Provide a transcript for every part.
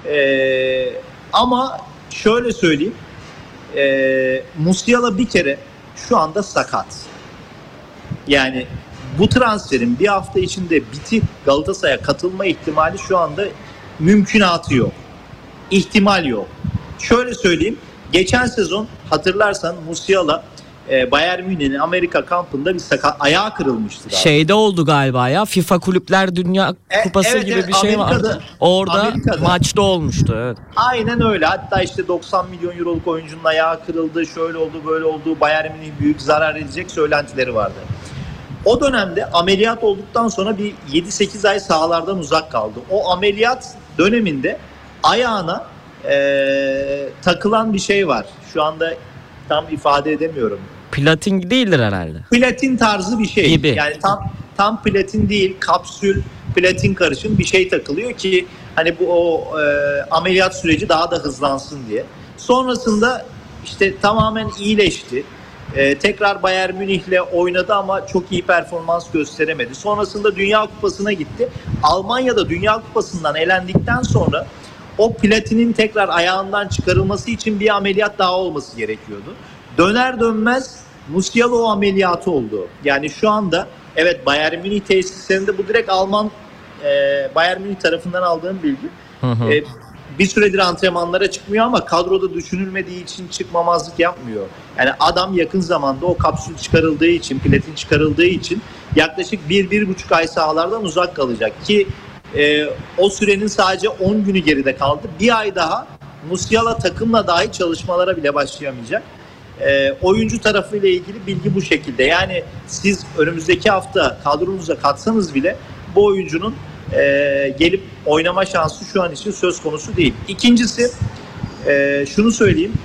Ama şöyle söyleyeyim, Musiala bir kere şu anda sakat. Yani bu transferin bir hafta içinde bitip Galatasaray'a katılma ihtimali şu anda mümkünatı yok. İhtimal yok. Şöyle söyleyeyim, geçen sezon hatırlarsan Musiala Bayern Münih'in Amerika kampında bir ayağı kırılmıştı. Şeyde oldu galiba ya, FIFA Kulüpler Dünya Kupası evet, gibi evet, bir şey vardı. Orada maçta olmuştu. Evet. Aynen öyle. Hatta işte 90 milyon euroluk oyuncunun ayağı kırıldı, şöyle oldu, böyle oldu, Bayern Münih büyük zarar edecek söylentileri vardı. O dönemde ameliyat olduktan sonra bir 7-8 ay sahalardan uzak kaldı. O ameliyat döneminde ayağına takılan bir şey var. Şu anda tam ifade edemiyorum. Platin değildir herhalde. Platin tarzı bir şey. Gibi. Yani tam platin değil, kapsül, platin karışım bir şey takılıyor ki hani bu ameliyat süreci daha da hızlansın diye. Sonrasında işte tamamen iyileşti. Tekrar Bayern Münih'le oynadı ama çok iyi performans gösteremedi. Sonrasında Dünya Kupası'na gitti. Almanya'da Dünya Kupası'ndan elendikten sonra o platinin tekrar ayağından çıkarılması için bir ameliyat daha olması gerekiyordu. Döner dönmez Musiala o ameliyatı oldu. Yani şu anda evet Bayern Münih tesislerinde, bu direkt Alman Bayern Münih tarafından aldığım bilgi. Bir süredir antrenmanlara çıkmıyor ama kadroda düşünülmediği için çıkmamazlık yapmıyor. Yani adam yakın zamanda o kapsül çıkarıldığı için, platin çıkarıldığı için yaklaşık 1-1,5 ay sahalardan uzak kalacak ki o sürenin sadece 10 günü geride kaldı. Bir ay daha Musiala takımla dahi çalışmalara bile başlayamayacak. Oyuncu tarafıyla ilgili bilgi bu şekilde. Yani siz önümüzdeki hafta kadronuza katsanız bile bu oyuncunun gelip oynama şansı şu an için söz konusu değil. İkincisi şunu söyleyeyim.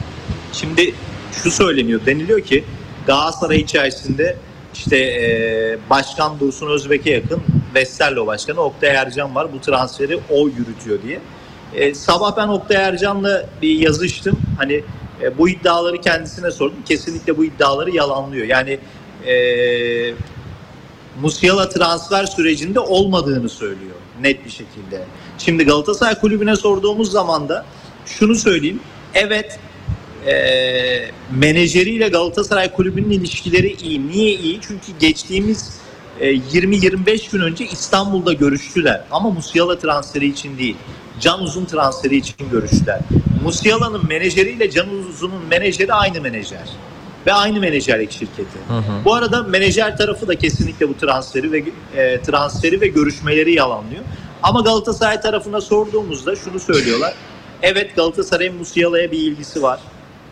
Şimdi şu söyleniyor, deniliyor ki Galatasaray içerisinde işte Başkan Dursun Özbek'e yakın Westerlo Başkanı Oktay Ercan var. Bu transferi o yürütüyor diye. Sabah ben Oktay Ercan'la bir yazıştım. Hani bu iddiaları kendisine sordum. Kesinlikle bu iddiaları yalanlıyor. Yani Musiala transfer sürecinde olmadığını söylüyor net bir şekilde. Şimdi Galatasaray Kulübü'ne sorduğumuz zaman da şunu söyleyeyim. Evet, menajeriyle Galatasaray Kulübü'nün ilişkileri iyi. Niye iyi? Çünkü geçtiğimiz 20-25 gün önce İstanbul'da görüştüler. Ama Musiala transferi için değil. Can Uzun transferi için görüştüler. Musiala'nın menajeriyle Can Uzun'un menajeri aynı menajer. Ve aynı menajerlik şirketi. Bu arada menajer tarafı da kesinlikle bu transferi ve görüşmeleri yalanlıyor. Ama Galatasaray tarafına sorduğumuzda şunu söylüyorlar. Evet, Galatasaray'ın Musiala'ya bir ilgisi var.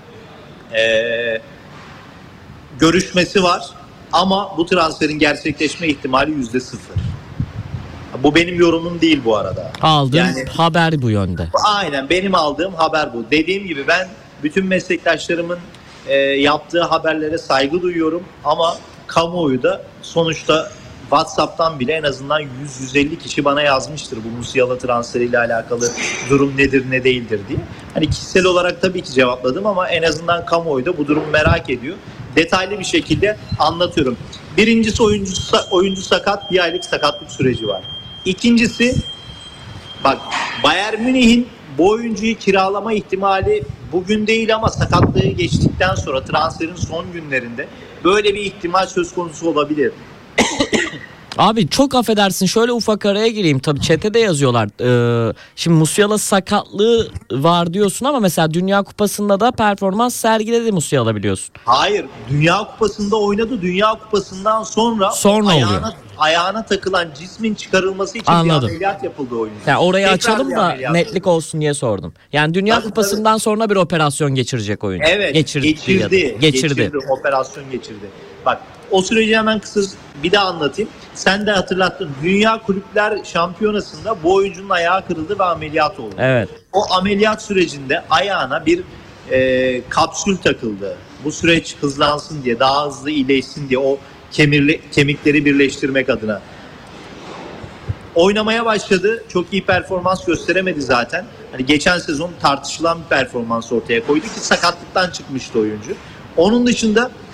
Görüşmesi var. Ama bu transferin gerçekleşme ihtimali %0. Bu benim yorumum değil bu arada. Aldığım haber bu yönde. Aynen, benim aldığım haber bu. Dediğim gibi ben bütün meslektaşlarımın yaptığı haberlere saygı duyuyorum ama kamuoyu da sonuçta WhatsApp'tan bile en azından 100-150 kişi bana yazmıştır bu Musiala transferiyle alakalı durum nedir ne değildir diye. Hani kişisel olarak tabii ki cevapladım ama en azından kamuoyu da bu durumu merak ediyor. Detaylı bir şekilde anlatıyorum. Birincisi oyuncu sakat, bir aylık sakatlık süreci var. İkincisi, bak, Bayern Münih'in bu oyuncuyu kiralama ihtimali bugün değil ama sakatlığı geçtikten sonra transferin son günlerinde böyle bir ihtimal söz konusu olabilir. Abi çok affedersin, şöyle ufak araya gireyim. Tabii chat'e de yazıyorlar. Şimdi Musiala sakatlığı var diyorsun ama mesela Dünya Kupası'nda da performans sergiledi Musiala, biliyorsun. Hayır, Dünya Kupası'nda oynadı. Dünya Kupası'ndan sonra ayağına takılan cismin çıkarılması için bir ameliyat yapıldı oyuncu. Yani orayı açalım da netlik olsun diye sordum. Yani Dünya Kupası'ndan sonra bir operasyon geçirecek oyuncu. Evet, geçirdi. Operasyon geçirdi. Bak, o süreci hemen kısa bir daha anlatayım. Sen de hatırlattın. Dünya Kulüpler Şampiyonası'nda bu oyuncunun ayağı kırıldı ve ameliyat oldu. Evet. O ameliyat sürecinde ayağına bir kapsül takıldı. Bu süreç hızlansın diye, daha hızlı iyileşsin diye, o kemikleri birleştirmek adına. Oynamaya başladı. Çok iyi performans gösteremedi zaten. Hani geçen sezon tartışılan bir performans ortaya koydu ki sakatlıktan çıkmıştı oyuncu. Onun dışında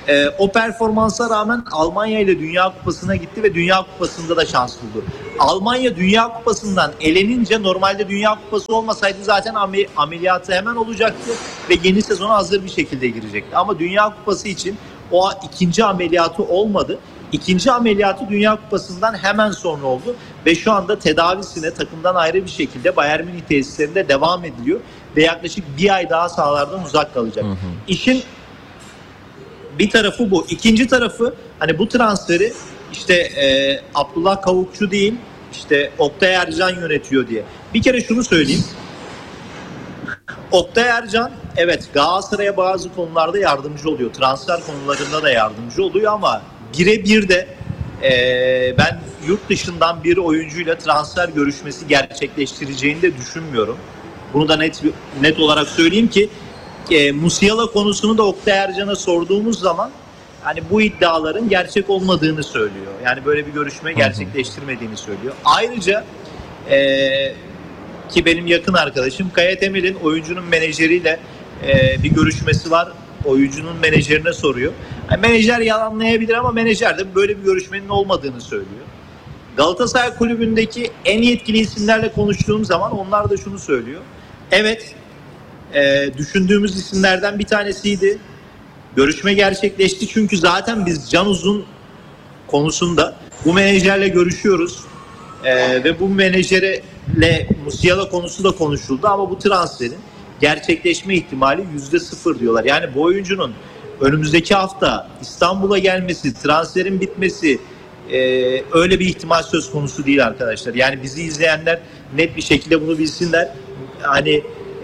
O performansa rağmen Almanya ile Dünya Kupası'na gitti ve Dünya Kupası'nda da şans buldu. Almanya Dünya Kupası'ndan elenince normalde Dünya Kupası olmasaydı zaten ameliyatı hemen olacaktı ve yeni sezona hazır bir şekilde girecekti. Ama Dünya Kupası için o ikinci ameliyatı olmadı. İkinci ameliyatı Dünya Kupası'ndan hemen sonra oldu ve şu anda tedavisine takımdan ayrı bir şekilde Bayern Münih tesislerinde devam ediliyor ve yaklaşık bir ay daha sahalardan uzak kalacak. İşin bir tarafı bu. İkinci tarafı hani bu transferi işte Abdullah Kavukçu değil işte Oktay Ercan yönetiyor diye. Bir kere şunu söyleyeyim. Oktay Ercan evet Galatasaray'a bazı konularda yardımcı oluyor. Transfer konularında da yardımcı oluyor ama birebir de ben yurt dışından bir oyuncuyla transfer görüşmesi gerçekleştireceğini de düşünmüyorum. Bunu da net olarak söyleyeyim ki Musiala konusunu da Oktay Ercan'a sorduğumuz zaman hani bu iddiaların gerçek olmadığını söylüyor. Yani böyle bir görüşme gerçekleştirmediğini söylüyor. Ayrıca ki benim yakın arkadaşım Kaya Temel'in oyuncunun menajeriyle bir görüşmesi var. Oyuncunun menajerine soruyor. Yani menajer yalanlayabilir ama menajer de böyle bir görüşmenin olmadığını söylüyor. Galatasaray Kulübü'ndeki en yetkili isimlerle konuştuğum zaman onlar da şunu söylüyor. Evet, düşündüğümüz isimlerden bir tanesiydi. Görüşme gerçekleşti çünkü zaten biz Can Uzun konusunda bu menajerle görüşüyoruz. Ve bu menajerle Musiala konusu da konuşuldu ama bu transferin gerçekleşme ihtimali %0 diyorlar. Yani bu oyuncunun önümüzdeki hafta İstanbul'a gelmesi, transferin bitmesi öyle bir ihtimal söz konusu değil arkadaşlar. Yani bizi izleyenler net bir şekilde bunu bilsinler. Hani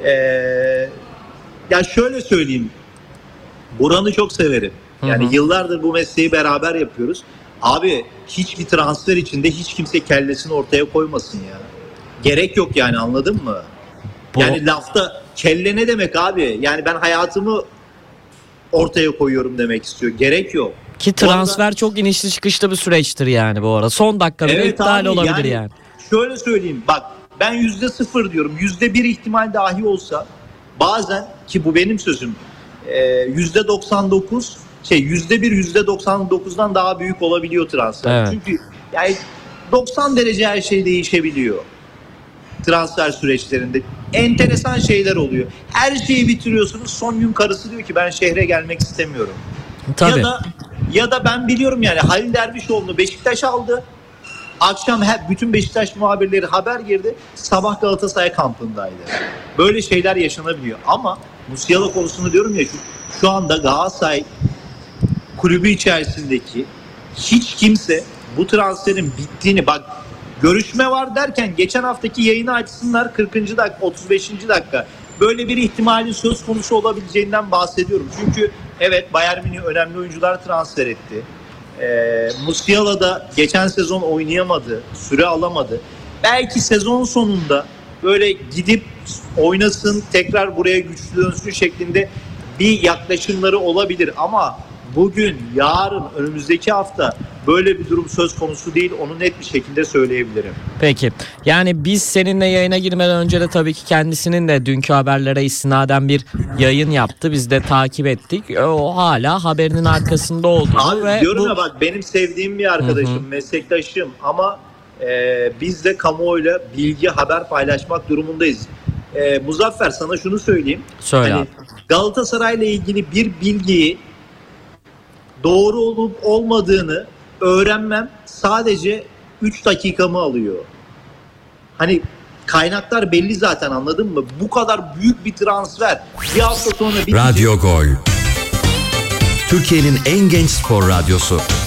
ya şöyle söyleyeyim. Buran'ı çok severim. Yani yıllardır bu mesleği beraber yapıyoruz. Abi hiçbir transfer içinde hiç kimse kellesini ortaya koymasın ya. Gerek yok yani, anladın mı? Yani lafta kelle ne demek abi? Yani ben hayatımı ortaya koyuyorum demek istiyor. Gerek yok. Ki transfer çok inişli çıkışlı bir süreçtir yani bu arada. Son dakika bile iptal abi, olabilir yani. Şöyle söyleyeyim bak, ben %0 diyorum. %1 ihtimal dahi olsa bazen, ki bu benim sözüm, %99 %1 %99'dan daha büyük olabiliyor transfer. Evet. Çünkü yani 90 derece her şey değişebiliyor. Transfer süreçlerinde enteresan şeyler oluyor. Her şeyi bitiriyorsunuz. Son gün karısı diyor ki ben şehre gelmek istemiyorum. Tabii. Ya da ben biliyorum yani Halil Dervişoğlu'nu Beşiktaş aldı. Akşam bütün Beşiktaş muhabirleri haber girdi. Sabah Galatasaray kampındaydı. Böyle şeyler yaşanabiliyor. Ama Musiala konusunu diyorum ya, şu anda Galatasaray kulübü içerisindeki hiç kimse bu transferin bittiğini, bak görüşme var derken geçen haftaki yayını açsınlar 40. dakika 35. dakika böyle bir ihtimalin söz konusu olabileceğinden bahsediyorum. Çünkü evet Bayern Münih önemli oyuncular transfer etti. Musiala da geçen sezon oynayamadı, süre alamadı. Belki sezon sonunda böyle gidip oynasın, tekrar buraya güçlü dönsün şeklinde bir yaklaşımları olabilir ama bugün, yarın, önümüzdeki hafta böyle bir durum söz konusu değil. Onu net bir şekilde söyleyebilirim. Peki. Yani biz seninle yayına girmeden önce de tabii ki kendisinin de dünkü haberlere istinaden bir yayın yaptı. Biz de takip ettik. O hala haberinin arkasında oldu. Abi ve diyorum ya bak, benim sevdiğim bir arkadaşım, meslektaşım ama biz de kamuoyuyla bilgi, haber paylaşmak durumundayız. Muzaffer, sana şunu söyleyeyim. Söyle. Hani Galatasaray'la ilgili bir bilgiyi doğru olup olmadığını öğrenmem sadece 3 dakikamı alıyor. Hani kaynaklar belli zaten, anladın mı? Bu kadar büyük bir transfer bir hafta sonra bitecek. Radyo Gol, Türkiye'nin en genç spor radyosu.